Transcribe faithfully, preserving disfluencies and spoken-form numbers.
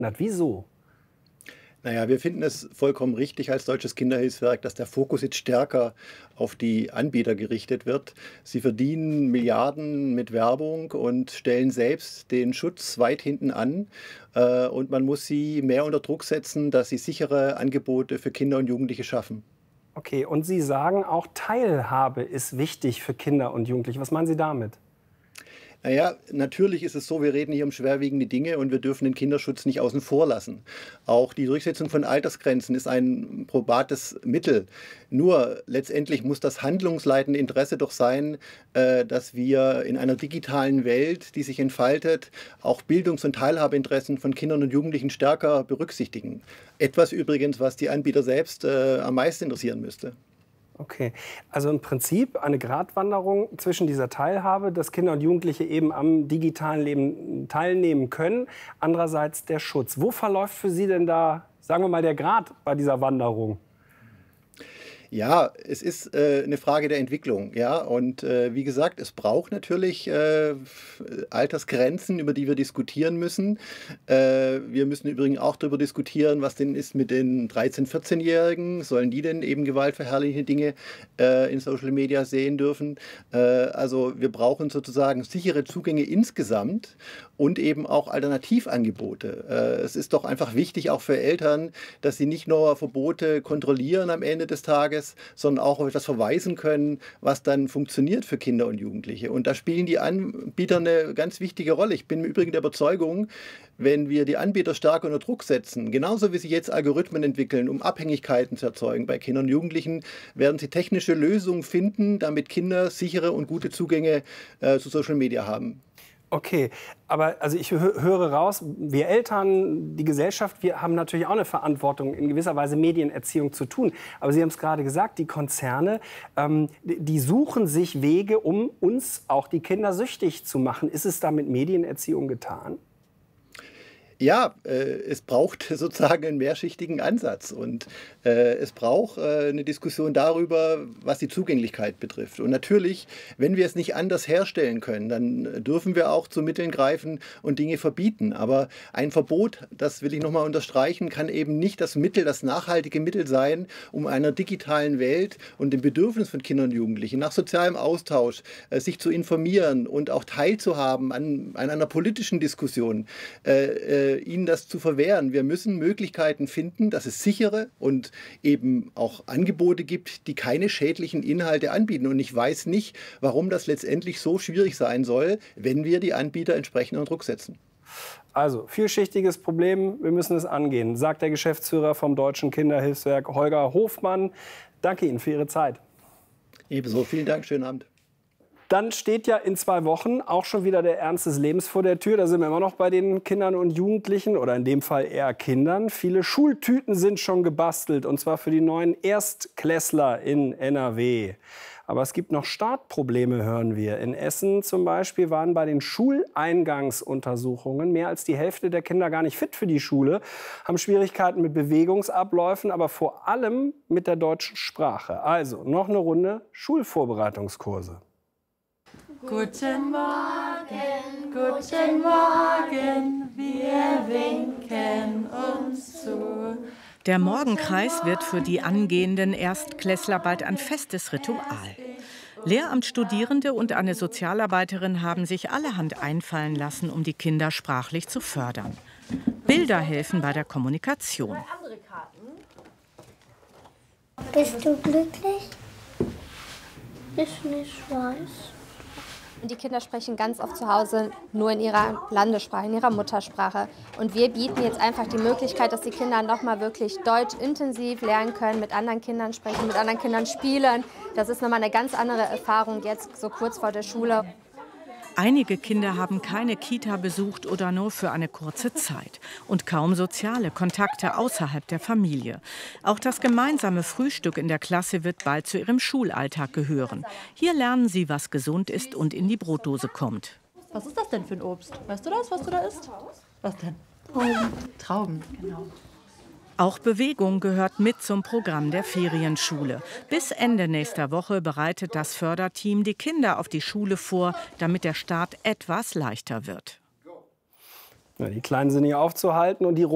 hat. Wieso? Naja, wir finden es vollkommen richtig als Deutsches Kinderhilfswerk, dass der Fokus jetzt stärker auf die Anbieter gerichtet wird. Sie verdienen Milliarden mit Werbung und stellen selbst den Schutz weit hinten an. Äh, Und man muss sie mehr unter Druck setzen, dass sie sichere Angebote für Kinder und Jugendliche schaffen. Okay, und Sie sagen auch, Teilhabe ist wichtig für Kinder und Jugendliche. Was meinen Sie damit? Naja, natürlich ist es so, wir reden hier um schwerwiegende Dinge und wir dürfen den Kinderschutz nicht außen vor lassen. Auch die Durchsetzung von Altersgrenzen ist ein probates Mittel. Nur letztendlich muss das handlungsleitende Interesse doch sein, äh, dass wir in einer digitalen Welt, die sich entfaltet, auch Bildungs- und Teilhabeinteressen von Kindern und Jugendlichen stärker berücksichtigen. Etwas übrigens, was die Anbieter selbst äh, am meisten interessieren müsste. Okay, also im Prinzip eine Gratwanderung zwischen dieser Teilhabe, dass Kinder und Jugendliche eben am digitalen Leben teilnehmen können, andererseits der Schutz. Wo verläuft für Sie denn da, sagen wir mal, der Grat bei dieser Wanderung? Ja, es ist äh, eine Frage der Entwicklung, ja. Und äh, wie gesagt, es braucht natürlich äh, Altersgrenzen, über die wir diskutieren müssen. Äh, wir müssen übrigens auch darüber diskutieren, was denn ist mit den dreizehn-, vierzehn-Jährigen. Sollen die denn eben gewaltverherrlichende Dinge äh, in Social Media sehen dürfen? Äh, also wir brauchen sozusagen sichere Zugänge insgesamt und eben auch Alternativangebote. Äh, es ist doch einfach wichtig, auch für Eltern, dass sie nicht nur Verbote kontrollieren am Ende des Tages, sondern auch auf etwas verweisen können, was dann funktioniert für Kinder und Jugendliche. Und da spielen die Anbieter eine ganz wichtige Rolle. Ich bin im Übrigen der Überzeugung, wenn wir die Anbieter stark unter Druck setzen, genauso wie sie jetzt Algorithmen entwickeln, um Abhängigkeiten zu erzeugen bei Kindern und Jugendlichen, werden sie technische Lösungen finden, damit Kinder sichere und gute Zugänge äh, zu Social Media haben. Okay, aber also ich hö- höre raus, wir Eltern, die Gesellschaft, wir haben natürlich auch eine Verantwortung, in gewisser Weise Medienerziehung zu tun. Aber Sie haben es gerade gesagt, die Konzerne, ähm, die die suchen sich Wege, um uns, auch die Kinder, süchtig zu machen. Ist es da mit Medienerziehung getan? Ja, äh, es braucht sozusagen einen mehrschichtigen Ansatz und äh, es braucht äh, eine Diskussion darüber, was die Zugänglichkeit betrifft. Und natürlich, wenn wir es nicht anders herstellen können, dann dürfen wir auch zu Mitteln greifen und Dinge verbieten. Aber ein Verbot, das will ich nochmal unterstreichen, kann eben nicht das Mittel, das nachhaltige Mittel sein, um einer digitalen Welt und dem Bedürfnis von Kindern und Jugendlichen nach sozialem Austausch äh, sich zu informieren und auch teilzuhaben an, an einer politischen Diskussion. Äh, äh, ihnen das zu verwehren. Wir müssen Möglichkeiten finden, dass es sichere und eben auch Angebote gibt, die keine schädlichen Inhalte anbieten. Und ich weiß nicht, warum das letztendlich so schwierig sein soll, wenn wir die Anbieter entsprechend unter Druck setzen. Also, vielschichtiges Problem, wir müssen es angehen, sagt der Geschäftsführer vom Deutschen Kinderhilfswerk, Holger Hofmann. Danke Ihnen für Ihre Zeit. Ebenso, vielen Dank, schönen Abend. Dann steht ja in zwei Wochen auch schon wieder der Ernst des Lebens vor der Tür. Da sind wir immer noch bei den Kindern und Jugendlichen oder in dem Fall eher Kindern. Viele Schultüten sind schon gebastelt und zwar für die neuen Erstklässler in N R W. Aber es gibt noch Startprobleme, hören wir. In Essen zum Beispiel waren bei den Schuleingangsuntersuchungen mehr als die Hälfte der Kinder gar nicht fit für die Schule, haben Schwierigkeiten mit Bewegungsabläufen, aber vor allem mit der deutschen Sprache. Also noch eine Runde Schulvorbereitungskurse. Guten Morgen, guten Morgen, wir winken uns zu. Der Morgenkreis wird für die angehenden Erstklässler bald ein festes Ritual. Lehramtsstudierende und eine Sozialarbeiterin haben sich allerhand einfallen lassen, um die Kinder sprachlich zu fördern. Bilder helfen bei der Kommunikation. Bist du glücklich? Ich nicht weiß. Die Kinder sprechen ganz oft zu Hause nur in ihrer Landessprache, in ihrer Muttersprache. Und wir bieten jetzt einfach die Möglichkeit, dass die Kinder noch mal wirklich Deutsch intensiv lernen können, mit anderen Kindern sprechen, mit anderen Kindern spielen. Das ist nochmal eine ganz andere Erfahrung jetzt so kurz vor der Schule. Einige Kinder haben keine Kita besucht oder nur für eine kurze Zeit und kaum soziale Kontakte außerhalb der Familie. Auch das gemeinsame Frühstück in der Klasse wird bald zu ihrem Schulalltag gehören. Hier lernen sie, was gesund ist und in die Brotdose kommt. Was ist das denn für ein Obst? Weißt du das, was du da isst? Was denn? Trauben. Trauben, genau. Auch Bewegung gehört mit zum Programm der Ferienschule. Bis Ende nächster Woche bereitet das Förderteam die Kinder auf die Schule vor, damit der Start etwas leichter wird. Ja, die Kleinen sind hier aufzuhalten und die